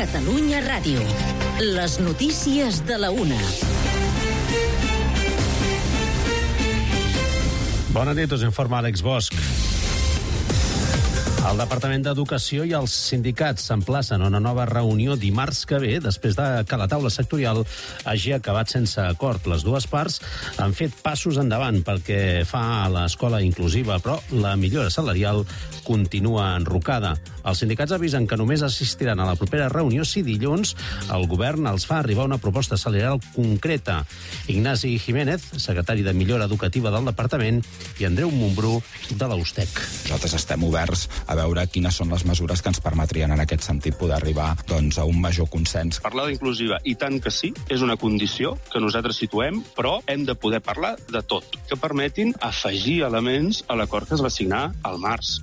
Catalunya Ràdio. Les notícies de la una. Bona nit, us informa Àlex Bosch. El Departament d'Educació i els sindicats s'emplacen a una nova reunió dimarts que ve, després de que la taula sectorial hagi acabat sense acord. Les dues parts han fet passos endavant pel que fa a l'escola inclusiva, però la millora salarial continua enrocada. Els sindicats avisen que només assistiran a la propera reunió si dilluns el govern els fa arribar una proposta salarial concreta. Ignasi Jiménez, secretari de Millora Educativa del Departament, i Andreu Montbrú, de l'Ustec. Nosaltres estem oberts a veure quines són les mesures que ens permetrien en aquest sentit poder arribar a un major consens. Parlar d'inclusiva, i tant que sí, és una condició que nosaltres situem, però hem de poder parlar de tot, que permetin afegir elements a l'acord que es va signar al març.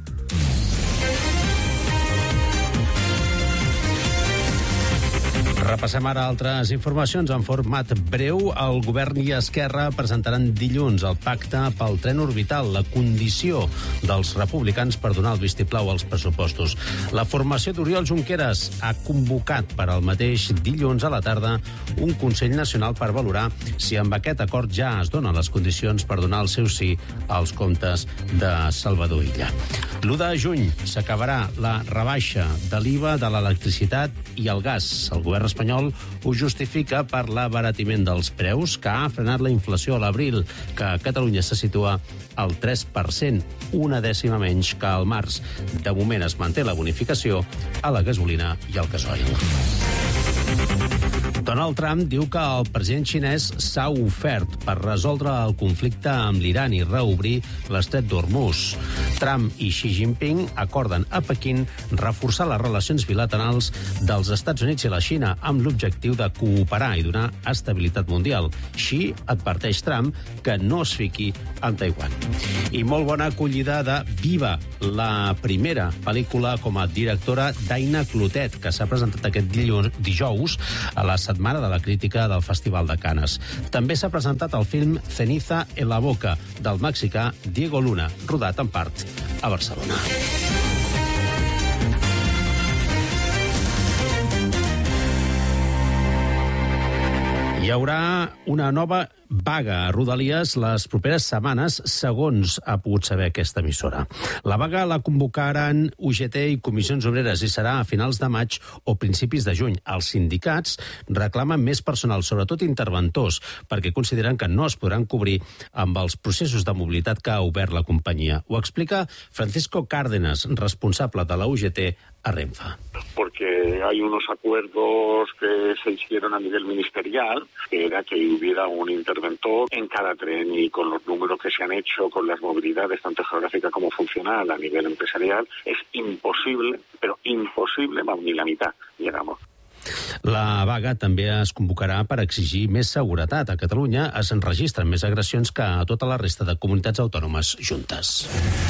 Repassem ara altres informacions en format breu. El govern i Esquerra presentaran dilluns el pacte pel tren orbital, la condició dels republicans per donar el vistiplau als pressupostos. La formació d'Oriol Junqueras ha convocat per al mateix dilluns a la tarda un Consell Nacional per valorar si amb aquest acord ja es donen les condicions per donar el seu sí als comptes de Salvador Illa. L'1 de juny s'acabarà la rebaixa de l'IVA de l'electricitat i el gas. El govern espanyol ho justifica per l'abaratiment dels preus, que ha frenat la inflació a l'abril, que a Catalunya se situa al 3%, una dècima menys que al març. De moment es manté la bonificació a la gasolina i al gasoil. Donald Trump diu que el president xinès s'ha ofert per resoldre el conflicte amb l'Iran i reobrir l'estret d'Hormuz. Trump i Xi Jinping acorden a Pequín reforçar les relacions bilaterals dels Estats Units i la Xina amb l'objectiu de cooperar i donar estabilitat mundial. Xi adverteix Trump que no es fiqui amb Taiwan. I molt bona acollida de Viva, la primera pel·lícula com a directora d'Aina Clotet, que s'ha presentat aquest dijous a la Setmana de la Crítica del Festival de Canes. També s'ha presentat el film Ceniza en la boca, del mexicà Diego Luna, rodat en part a Barcelona. Hi haurà una nova vaga a Rodalies les properes setmanes, segons ha pogut saber aquesta emissora. La vaga la convocaran UGT i Comissions Obreres i serà a finals de maig o principis de juny. Els sindicats reclamen més personal, sobretot interventors, perquè consideren que no es podran cobrir amb els processos de mobilitat que ha obert la companyia. Ho explica Francisco Cárdenas, responsable de la UGT a Renfe. Porque hay unos acuerdos que se hicieron a nivel ministerial, que era que hubiera un interventor en cada tren, y con los números que se han hecho, con las movilidades tanto geográfica como funcional a nivel empresarial, es imposible, pero imposible, ni la mitad llegamos. La vaga també es convocarà per exigir més seguretat. A Catalunya es enregistren més agressions que a tota la resta de comunitats autònomes juntes.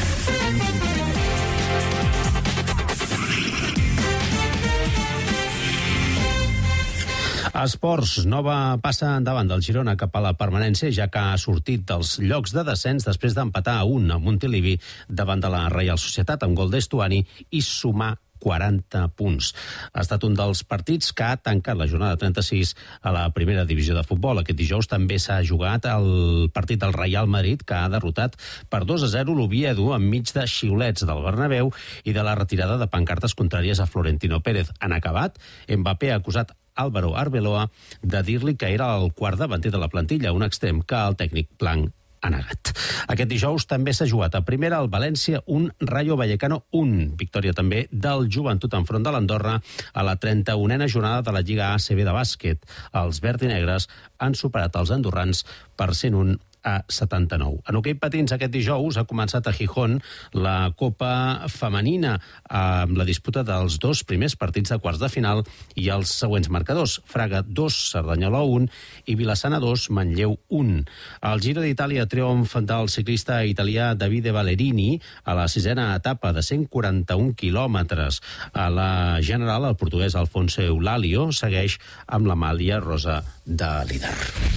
Esports, nova passa endavant del Girona cap a la permanència, ja que ha sortit dels llocs de descens després d'empatar a 1 a Montilivi davant de la Reial Societat amb gol d'Estuani i sumar 40 punts. Ha estat un dels partits que ha tancat la jornada 36 a la primera divisió de futbol. Aquest dijous també s'ha jugat el partit del Real Madrid, que ha derrotat per 2-0 l'Oviedo enmig de xiulets del Bernabéu i de la retirada de pancartes contràries a Florentino Pérez. En acabat, Mbappé ha acusat Álvaro Arbeloa de dir-li que era el quart davanter de la plantilla, un extrem que el tècnic blanc ha negat. Aquest dijous també s'ha jugat a primera el València 1, Rayo Vallecano 1. Victòria també del Joventut enfront de l'Andorra a la 31a jornada de la Lliga ACB de bàsquet. Els verd i negres han superat els andorrans per 101 a 79. En hoquei patins aquest dijous ha començat a Gijón la Copa Femenina amb la disputa dels dos primers partits de quarts de final i els següents marcadors: Fraga 2, Cerdanyola 1 i Vilassana 2, Manlleu 1. Al Giro d'Itàlia, triomf del ciclista italià Davide Ballerini a la 6a etapa de 141 quilòmetres. A la general, el portuguès Alfonso Eulalio segueix amb la màlia rosa de líder.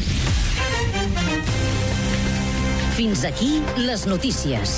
Fins aquí les notícies.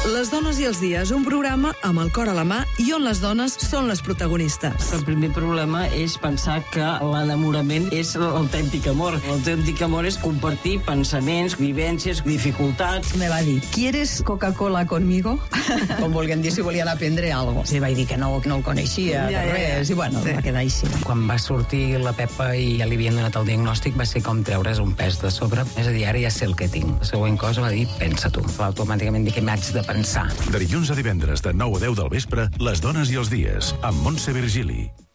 Les dones i els dies, un programa amb el cor a la mà i on les dones són les protagonistes. El primer problema és pensar que l'enamorament és l'autèntic amor. L'autèntic amor és compartir pensaments, vivències, dificultats. Me va dir, ¿quieres Coca-Cola conmigo? Com volguem dir, si volien aprendre alguna cosa. I vaig dir que no el coneixia, res, i bueno, va quedar així. Quan va sortir la Pepa i ja li havien donat el diagnòstic, va ser com treure's un pes de sobre. És a dir, ara ja sé el que tinc. La següent cosa va dir, pensa tu. Va automàticament dir que m'haig de pensar. De dilluns a divendres de 9 a 10 del vespre, Les dones i els dies, amb Montse Virgili.